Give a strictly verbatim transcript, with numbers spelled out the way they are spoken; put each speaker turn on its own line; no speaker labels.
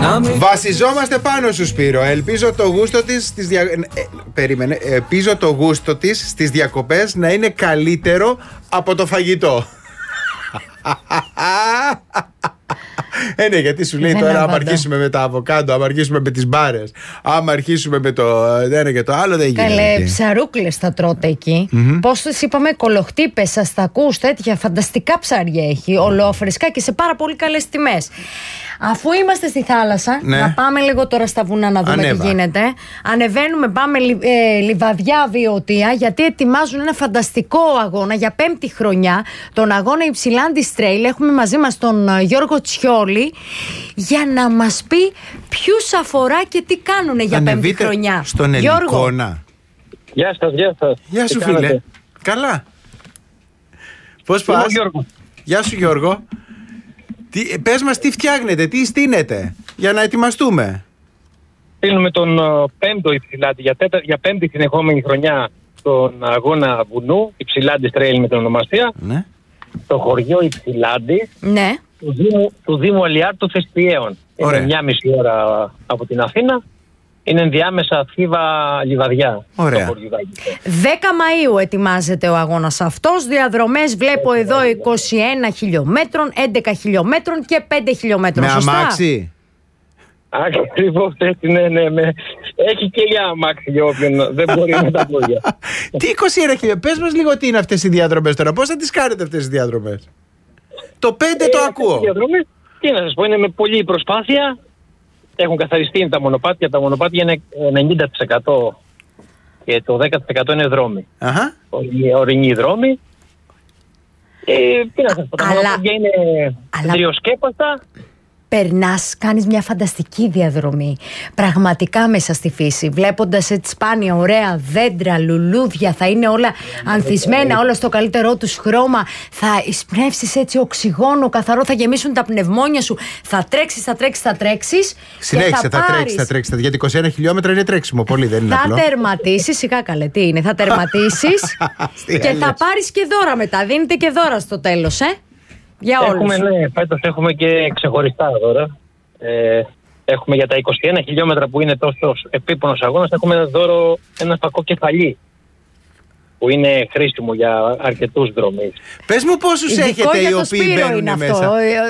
Βασιζόμαστε πάνω σου, Σπύρο. Ελπίζω το γούστο της στις δια... ε, περίμενε. Ελπίζω το γούστο της στις διακοπές να είναι καλύτερο από το φαγητό. Ε, ναι, γιατί σου λέει
δεν
τώρα, άμα
απαντώ.
αρχίσουμε με τα αβοκάντο, άμα αρχίσουμε με τις μπάρες, άμα αρχίσουμε με το ένα και το άλλο, δεν γίνεται.
Καλέ, ψαρούκλες θα τρώτε εκεί.
Mm-hmm.
Πώς τις είπαμε, κολοχτύπες, αστακούς, τέτοια φανταστικά ψάρια έχει. Ολόφρεσκα και σε πάρα πολύ καλές τιμές. Αφού είμαστε στη θάλασσα,
ναι.
να πάμε λίγο τώρα στα βουνά να δούμε
Ανέβα.
τι γίνεται. Ανεβαίνουμε, πάμε ε, Λιβαδιά, Βιωτία, γιατί ετοιμάζουν ένα φανταστικό αγώνα για πέμπτη χρονιά. Τον αγώνα Ypsilantis Trail. Έχουμε μαζί μας τον uh, Γιώργο Τσιόλη για να μας πει ποιους αφορά και τι κάνουν για πέμπτη χρονιά.
Στον Ελικόνα.
Γεια σας, γεια σας.
Γεια σου,
τι
φίλε.
κάνετε?
Καλά. Πώς
Είμαι
πας?
ο Γιώργος.
Γεια σου, Γιώργο. Τι, πες μας τι φτιάχνετε, τι στείνετε για να ετοιμαστούμε.
Στείλουμε τον uh, πέμπτο Ypsilantis για, τέτα, για πέμπτη συνεχόμενη χρονιά τον αγώνα βουνού, Ypsilantis Trail με την ονομασία.
Ναι.
Το χωριό Ypsilantis
Ναι.
του Δήμου, του Δήμου Αλιάρτου Θεσπιαίων. Είναι μια μισή ώρα από την Αθήνα. Είναι ενδιάμεσα Θήβα Λιβαδιά.
Ωραία.
δέκα Μαΐου ετοιμάζεται ο αγώνας αυτός. Διαδρομές βλέπω εδώ είκοσι ένα χιλιόμετρων, έντεκα χιλιόμετρων και πέντε χιλιόμετρων.
Με
σωστά?
αμάξι.
Ακριβώς έτσι, ναι, ναι, ναι. Έχει και για αμάξι για όποιον δεν μπορεί με τα πόδια.
Τι είκοσι ένα χιλιόμετρα, πες μας λίγο τι είναι αυτές οι διαδρομές τώρα. Πώς θα τις κάνετε αυτές οι διαδρομές? Το πέντε το
Ε,
ακούω.
διαδρομές, τι να σας πω, είναι με πολλή προσπάθεια. Έχουν καθαριστεί τα μονοπάτια. Τα μονοπάτια είναι ενενήντα τοις εκατό και το δέκα τοις εκατό είναι δρόμοι.
Αχα.
Ορεινοί δρόμοι. Ε, τι να σας πω, τα
Αλλά-
μονοπάτια είναι
αλλά-
τριοσκέπαστα.
Περνάς, κάνεις μια φανταστική διαδρομή. Πραγματικά μέσα στη φύση. Βλέποντας έτσι σπάνια, ωραία δέντρα, λουλούδια, θα είναι όλα ανθισμένα, όλα στο καλύτερό τους χρώμα. Θα εισπνεύσεις έτσι οξυγόνο καθαρό, θα γεμίσουν τα πνευμόνια σου. Θα τρέξεις, θα τρέξεις, θα τρέξεις.
Συνέχισε, θα,
πάρεις-
τρέξεις, θα τρέξεις. Γιατί είκοσι ένα χιλιόμετρα είναι τρέξιμο, πολύ δεν είναι
Θα
απλό.
τερματίσεις, σιγά καλέ, τι είναι, θα τερματίσεις
Τι
και
λες.
θα πάρεις και δώρα μετά. Δίνετε και δώρα στο τέλος, ε. Για όλους.
Έχουμε, ναι, φέτος έχουμε και ξεχωριστά δώρα. Ε, έχουμε για τα είκοσι ένα χιλιόμετρα που είναι τόσο επίπονος αγώνας, έχουμε ένα δώρο, ένα φακό κεφαλή που είναι χρήσιμο για αρκετούς δρομείς.
Πες μου πόσους
Ειδικό
έχετε
για
οι
το
οποίοι
Σπύρο
μπαίνουν
είναι
μέσα.
αυτό.